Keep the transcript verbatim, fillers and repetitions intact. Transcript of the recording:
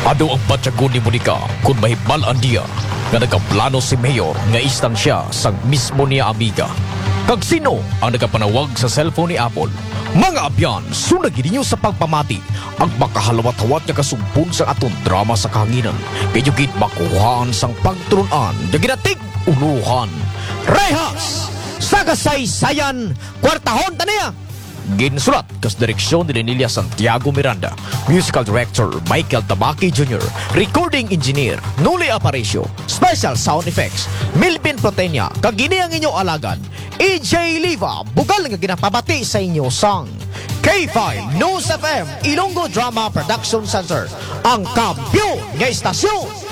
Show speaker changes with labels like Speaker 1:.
Speaker 1: Ano ang batyagon ni Monica kung mahibalaan niya nga nagkaplano si Mayor nga istansya sang mismo niya amiga? Kag sino ang nagapanawag sa cellphone ni Apple? Mga abyan, sunagin ninyo sa pagpamati ang makahalawat-hawat nga kasumpon sa atong drama sa kahanginan. Medyo gid makuhaan sang pagturunan na ginatig uluhan. Rehas! Sa kasaysayan, kwartahon ta niya! Ginsulat kas direksyon ni Danilia Santiago Miranda, Musical Director Michael Tabaki Junior, Recording Engineer Nuli Aparicio, Special Sound Effects Milvin Protenia, kag gini ang inyong alagad E J Liva, bugal nga ginapabati sa inyo sang K five News F M Ilonggo Drama Production Center, ang kampiyon nga istasyon